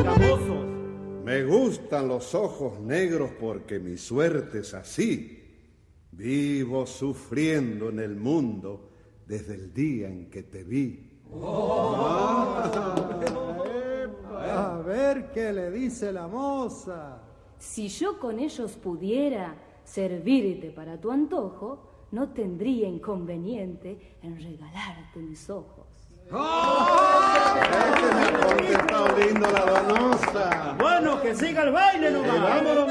escamosos. Me gustan los ojos negros porque mi suerte es así. Vivo sufriendo en el mundo desde el día en que te vi. A ver qué le dice la moza. Si yo con ellos pudiera servirte para tu antojo, no tendría inconveniente en regalarte mis ojos. Me ha contestado lindo la donosa. Bueno, que siga el baile nomás. Vámonos.